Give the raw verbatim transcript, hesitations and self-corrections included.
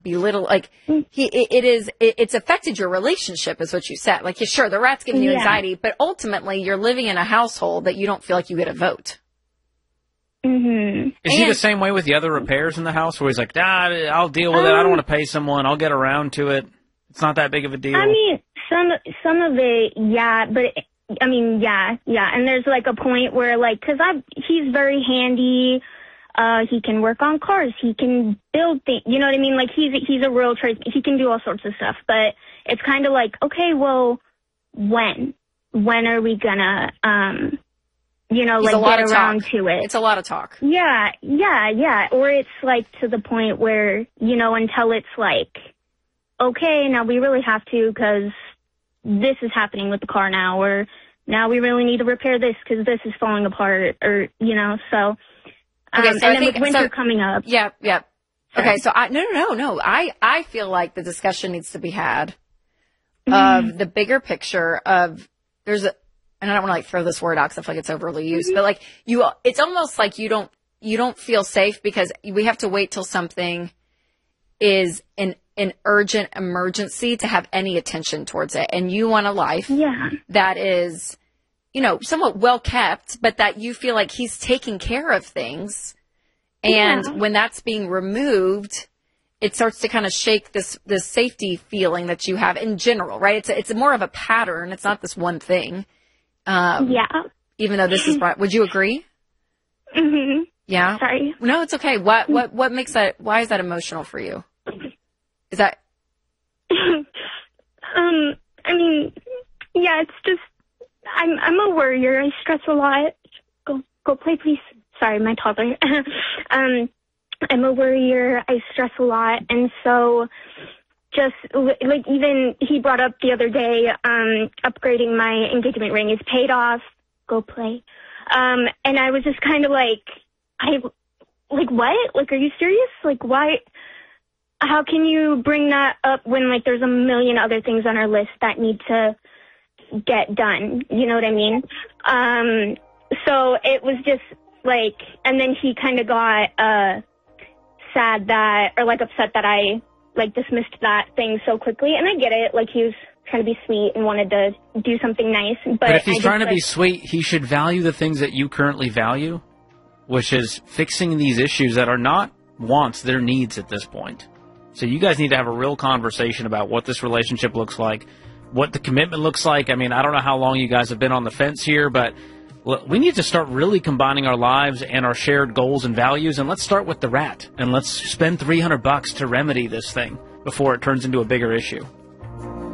belittle, like he, it, it is, it, it's affected your relationship is what you said. Like, yeah, sure, the rat's giving you Yeah. anxiety, but ultimately you're living in a household that you don't feel like you get a vote. Mm-hmm. Is he And- the same way with the other repairs in the house where he's like, nah, I'll deal with it. I don't Um, want to pay someone. I'll get around to it. It's not that big of a deal. I mean, some some of it, yeah, but it, I mean, yeah, yeah. And there's like a point where, like, because I he's very handy. Uh, he can work on cars. He can build things. You know what I mean? Like, he's he's a real trade. He can do all sorts of stuff. But it's kind of like, okay, well, when when are we gonna, um, you know, It's a like lot get of around talk. to it? It's a lot of talk. Yeah, yeah, yeah. Or it's like to the point where, you know, until it's like, okay, now we really have to because this is happening with the car now, or now we really need to repair this because this is falling apart, or, you know, so. Um, Okay, so I and then think- with winter so- coming up. Yeah, yeah. Okay, so I, no, no, no, no. I, I feel like the discussion needs to be had of the bigger picture of, there's a, and I don't want to like throw this word out because I feel like it's overly used, but like you, it's almost like you don't, you don't feel safe because we have to wait till something is an, an urgent emergency to have any attention towards it. And you want a life Yeah. that is, you know, somewhat well kept, but that you feel like he's taking care of things. And Yeah. when that's being removed, it starts to kind of shake this, this safety feeling that you have in general, right? It's a, it's more of a pattern. It's not this one thing. Um, Yeah. even though this is, right. Would you agree? hmm Yeah. Sorry. No, it's okay. What, what, what makes that, why is that emotional for you? Is that, um, I mean, yeah, it's just, I'm, I'm a worrier. I stress a lot. Go, go play, please. Sorry, my toddler. um, I'm a worrier. I stress a lot. And so just like even he brought up the other day, um, upgrading my engagement ring is paid off. Go play. Um, and I was just kind of like, I, like, what? Like, are you serious? Like, why? How can you bring that up when, like, there's a million other things on our list that need to get done? You know what I mean? Um, so it was just, like, and then he kind of got uh, sad that, or, like, upset that I, like, dismissed that thing so quickly. And I get it. Like, he was trying to be sweet and wanted to do something nice. But, But if he's I just, trying to like, be sweet, he should value the things that you currently value, which is fixing these issues that are not wants, they're needs at this point. So you guys need to have a real conversation about what this relationship looks like, what the commitment looks like. I mean, I don't know how long you guys have been on the fence here, but look, we need to start really combining our lives and our shared goals and values. And let's start with the rat, and let's spend three hundred bucks to remedy this thing before it turns into a bigger issue.